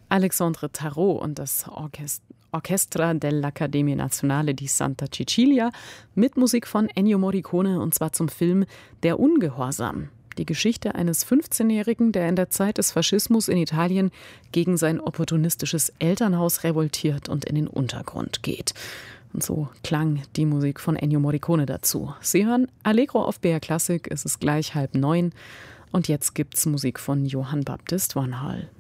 Alexandre Tarot und das Orchestra dell'Accademia Nazionale di Santa Cecilia mit Musik von Ennio Morricone, und zwar zum Film Der Ungehorsam. Die Geschichte eines 15-Jährigen, der in der Zeit des Faschismus in Italien gegen sein opportunistisches Elternhaus revoltiert und in den Untergrund geht. Und so klang die Musik von Ennio Morricone dazu. Sie hören Allegro auf BR Classic, es ist gleich 8:30 und jetzt gibt's Musik von Johann Baptist van Hal.